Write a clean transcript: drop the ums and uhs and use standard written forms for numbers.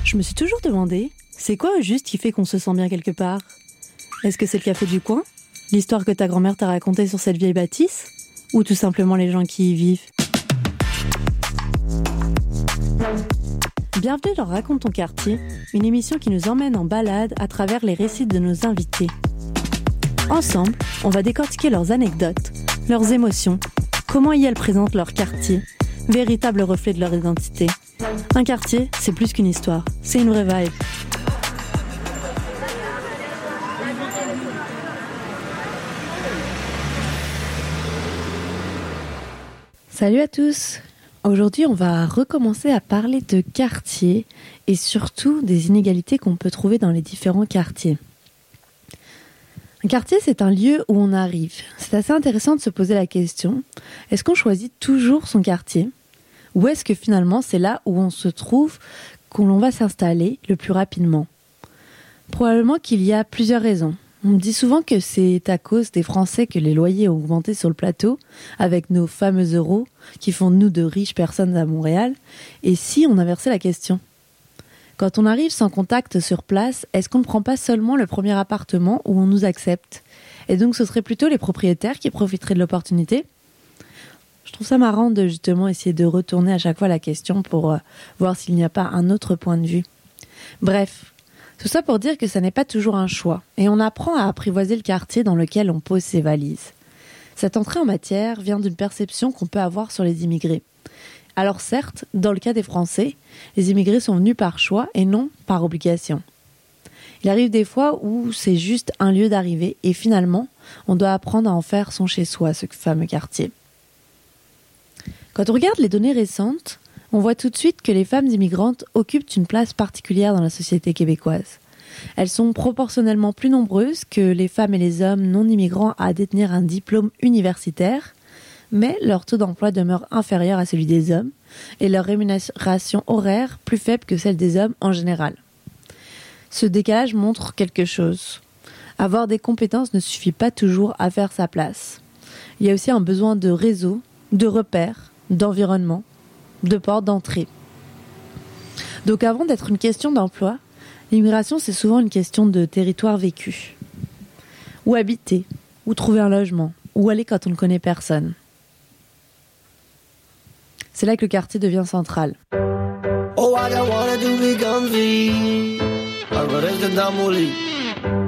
Je me suis toujours demandé, c'est quoi au juste qui fait qu'on se sent bien quelque part ? Est-ce que c'est le café du coin ? L'histoire que ta grand-mère t'a racontée sur cette vieille bâtisse ? Ou tout simplement les gens qui y vivent ? Bienvenue dans Raconte ton quartier, une émission qui nous emmène en balade à travers les récits de nos invités. Ensemble, on va décortiquer leurs anecdotes, leurs émotions, comment elles présentent leur quartier, véritable reflet de leur identité. Un quartier, c'est plus qu'une histoire, c'est une vraie vibe. Salut à tous! Aujourd'hui, on va recommencer à parler de quartier et surtout des inégalités qu'on peut trouver dans les différents quartiers. Un quartier, c'est un lieu où on arrive. C'est assez intéressant de se poser la question, est-ce qu'on choisit toujours son quartier ? Ou est-ce que finalement, c'est là où on se trouve qu'on va s'installer le plus rapidement ? Probablement qu'il y a plusieurs raisons. On me dit souvent que c'est à cause des Français que les loyers ont augmenté sur le plateau, avec nos fameux euros qui font de nous de riches personnes à Montréal. Et si on inversait la question ? Quand on arrive sans contact sur place, est-ce qu'on ne prend pas seulement le premier appartement où on nous accepte ? Et donc ce serait plutôt les propriétaires qui profiteraient de l'opportunité ? Je trouve ça marrant de justement essayer de retourner à chaque fois la question pour voir s'il n'y a pas un autre point de vue. Bref, tout ça pour dire que ça n'est pas toujours un choix, et on apprend à apprivoiser le quartier dans lequel on pose ses valises. Cette entrée en matière vient d'une perception qu'on peut avoir sur les immigrés. Alors certes, dans le cas des Français, les immigrés sont venus par choix et non par obligation. Il arrive des fois où c'est juste un lieu d'arrivée, et finalement, on doit apprendre à en faire son chez-soi, ce fameux quartier. Quand on regarde les données récentes, on voit tout de suite que les femmes immigrantes occupent une place particulière dans la société québécoise. Elles sont proportionnellement plus nombreuses que les femmes et les hommes non immigrants à détenir un diplôme universitaire, mais leur taux d'emploi demeure inférieur à celui des hommes et leur rémunération horaire plus faible que celle des hommes en général. Ce décalage montre quelque chose. Avoir des compétences ne suffit pas toujours à faire sa place. Il y a aussi un besoin de réseau, de repères, d'environnement, de portes d'entrée. Donc avant d'être une question d'emploi, l'immigration c'est souvent une question de territoire vécu. Où habiter, où trouver un logement, où aller quand on ne connaît personne. C'est là que le quartier devient central. Oh, I don't wanna do me comfy.